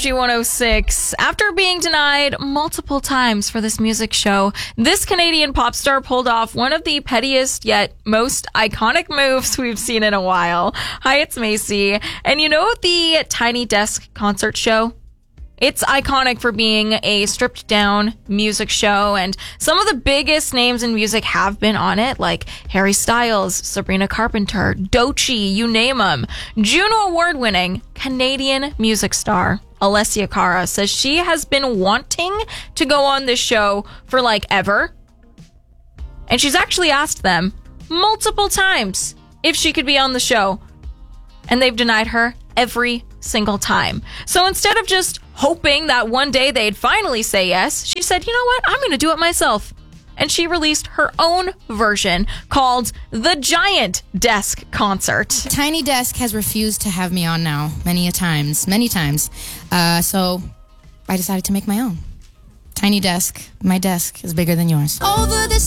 Energy 106. After being denied multiple times for this music show, this Canadian pop star pulled off one of the pettiest yet most iconic moves we've seen in a while. Hi, it's Macy. And you know the Tiny Desk concert show? It's iconic for being a stripped down music show, and some of the biggest names in music have been on it, like Harry Styles, Sabrina Carpenter, Doechii, you name them. Juno Award winning Canadian music star Alessia Cara says she has been wanting to go on this show for like ever. And she's actually asked them multiple times if she could be on the show. And they've denied her every single time. So instead of just hoping that one day they'd finally say yes, she said, you know what, I'm going to do it myself. And she released her own version called The Giant Desk Concert. Tiny Desk has refused to have me on now many times. So I decided to make my own. Tiny Desk, my desk is bigger than yours. Over this